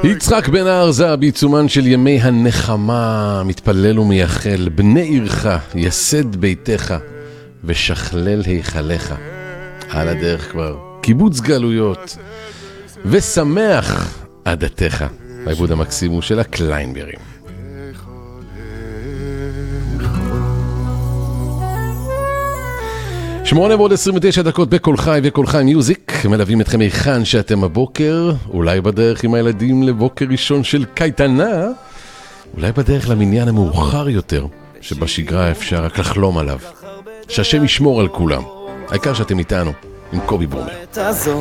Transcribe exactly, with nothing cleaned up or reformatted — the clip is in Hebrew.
יצחק בן הארזה בעיצומן של ימי הנחמה, מתפלל ומייחל, בני עירך יסד ביתך ושכלל היכליך. על הדרך כבר קיבוץ גלויות ושמח עדתך. העיבוד המקסים הוא של הקליינברים. שמונה ועוד עשרים ותשע דקות בכל חי וכל חי מיוזיק, מלווים אתכם היכן שאתם הבוקר, אולי בדרך עם הילדים לבוקר ראשון של קייטנה, אולי בדרך למניין המאוחר יותר, שבשגרה אפשר רק לחלום עליו. שהשם ישמור על כולם, העיקר שאתם איתנו, עם קובי ברומר.